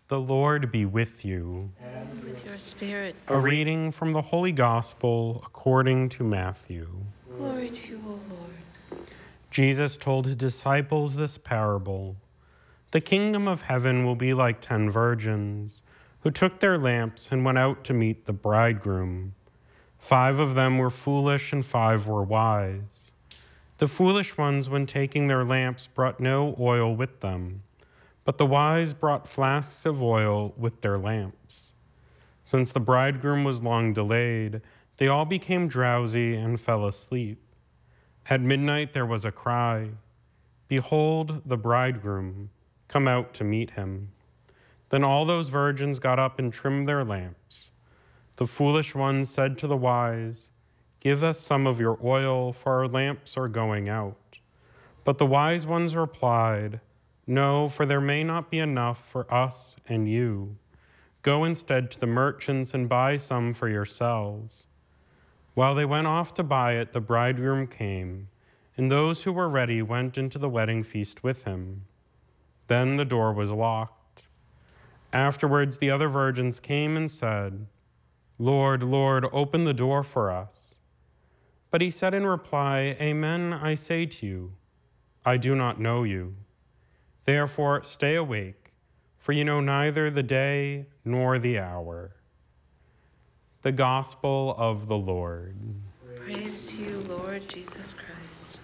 The Lord be with you. And with your spirit. A reading from the Holy Gospel according to Matthew. Glory to you, O Lord. Jesus told his disciples this parable. The kingdom of heaven will be like 10 virgins who took their lamps and went out to meet the bridegroom. 5 of them were foolish and 5 were wise. The foolish ones, when taking their lamps, brought no oil with them, but the wise brought flasks of oil with their lamps. Since the bridegroom was long delayed, they all became drowsy and fell asleep. At midnight there was a cry, "Behold, the bridegroom, come out to meet him." Then all those virgins got up and trimmed their lamps. The foolish ones said to the wise, "Give us some of your oil, for our lamps are going out." But the wise ones replied, "No, for there may not be enough for us and you. Go instead to the merchants and buy some for yourselves." While they went off to buy it, the bridegroom came, and those who were ready went into the wedding feast with him. Then the door was locked. Afterwards, the other virgins came and said, "Lord, Lord, open the door for us." But he said in reply, "Amen, I say to you, I do not know you. Therefore, stay awake, for you know neither the day nor the hour." The Gospel of the Lord. Praise to you, Lord Jesus Christ.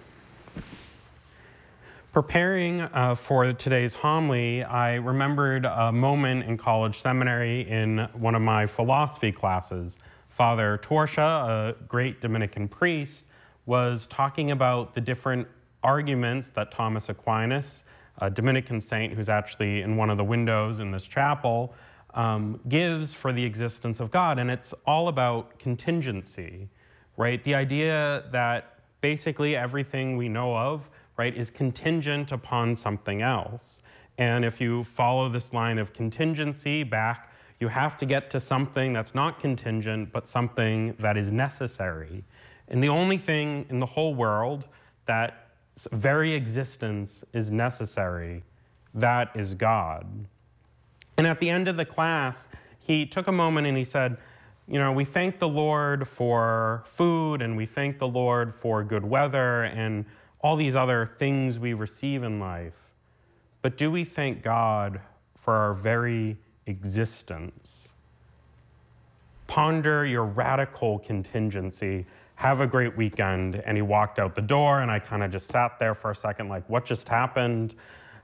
Preparing for today's homily, I remembered a moment in college seminary in one of my philosophy classes. Father Torsha, a great Dominican priest, was talking about the different arguments that Thomas Aquinas, a Dominican saint who's actually in one of the windows in this chapel, gives for the existence of God. And it's all about contingency, right? The idea that basically everything we know of, right, is contingent upon something else. And if you follow this line of contingency back, you have to get to something that's not contingent, but something that is necessary. And the only thing in the whole world that very existence is necessary, that is God. And at the end of the class, he took a moment and he said, you know, we thank the Lord for food and we thank the Lord for good weather and all these other things we receive in life. But do we thank God for our very existence? Ponder your radical contingency. Have a great weekend. And he walked out the door and I kind of just sat there for a second like, what just happened?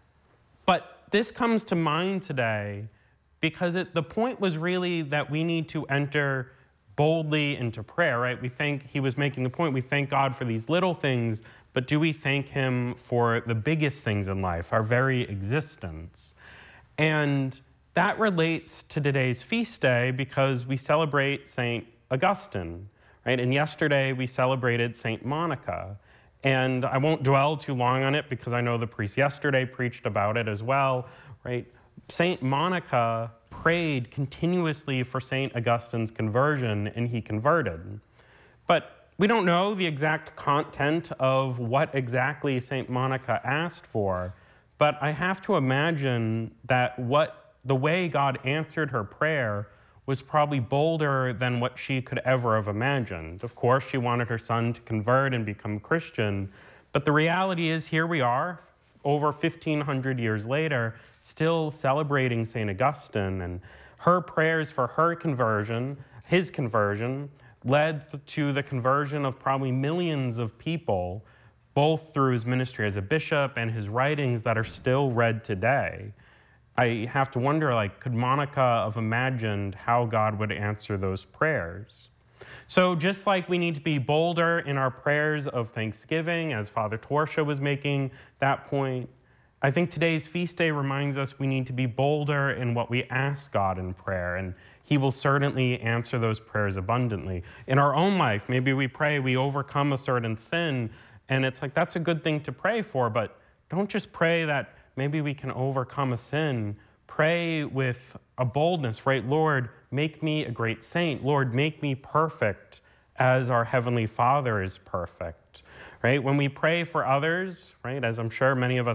But this comes to mind today because the point was really that we need to enter boldly into prayer, right? He was making the point, we thank God for these little things, but do we thank him for the biggest things in life, our very existence? And that relates to today's feast day because we celebrate St. Augustine, right? And yesterday we celebrated St. Monica. And I won't dwell too long on it because I know the priest yesterday preached about it as well, right? St. Monica prayed continuously for St. Augustine's conversion and he converted. But we don't know the exact content of what exactly St. Monica asked for, but I have to imagine that the way God answered her prayer was probably bolder than what she could ever have imagined. Of course, she wanted her son to convert and become Christian, but the reality is here we are, over 1,500 years later, still celebrating St. Augustine, and her prayers for her conversion, his conversion, led to the conversion of probably millions of people, both through his ministry as a bishop and his writings that are still read today. I have to wonder, could Monica have imagined how God would answer those prayers? So just like we need to be bolder in our prayers of thanksgiving, as Father Torsha was making that point, I think today's feast day reminds us we need to be bolder in what we ask God in prayer, and he will certainly answer those prayers abundantly. In our own life, maybe we pray we overcome a certain sin, and it's like, that's a good thing to pray for, but don't just pray that maybe we can overcome a sin. Pray with a boldness, right? Lord, make me a great saint. Lord, make me perfect as our Heavenly Father is perfect, right? When we pray for others, right, as I'm sure many of us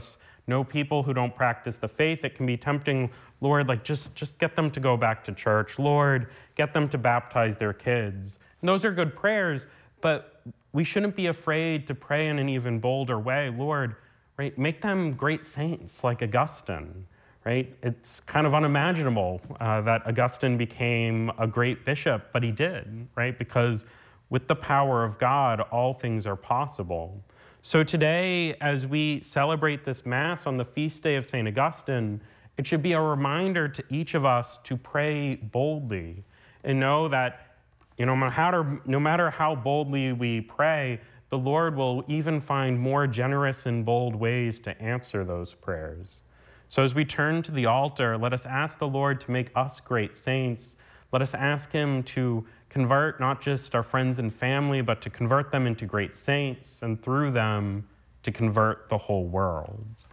know people who don't practice the faith. It can be tempting, Lord, like just get them to go back to church. Lord, get them to baptize their kids. And those are good prayers, but we shouldn't be afraid to pray in an even bolder way. Lord, right, make them great saints like Augustine, right? It's kind of unimaginable that Augustine became a great bishop, but he did, right? Because with the power of God, all things are possible. So today, as we celebrate this Mass on the feast day of St. Augustine, it should be a reminder to each of us to pray boldly and know that, no matter how boldly we pray, the Lord will even find more generous and bold ways to answer those prayers. So as we turn to the altar, let us ask the Lord to make us great saints. Let us ask him to convert not just our friends and family, but to convert them into great saints, and through them to convert the whole world.